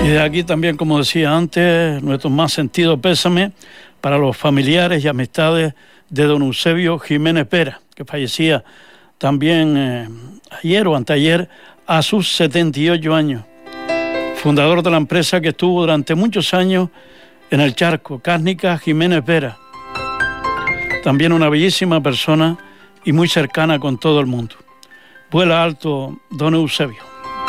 Y de aquí también, como decía antes, nuestro más sentido pésame para los familiares y amistades de don Eusebio Jiménez Pera, que fallecía también ayer o anteayer a sus 78 años. Fundador de la empresa que estuvo durante muchos años en el Charco, Cárnicas Jiménez Pera. También una bellísima persona y muy cercana con todo el mundo. Vuela alto, don Eusebio.